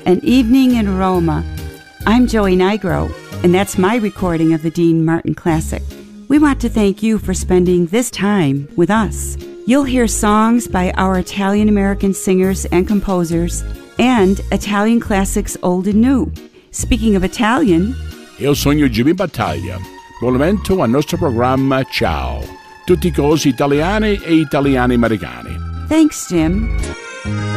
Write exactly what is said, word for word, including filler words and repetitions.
An Evening in Roma. I'm Joey Nigro, and that's my recording of the Dean Martin Classic. We want to thank you for spending this time with us. You'll hear songs by our Italian-American singers and composers and Italian classics old and new. Speaking of Italian, io sogno Jimmy Battaglia. Buon momento al nostro programma Ciao. Tutti cose italiane e italiani americani. Thanks, Jim.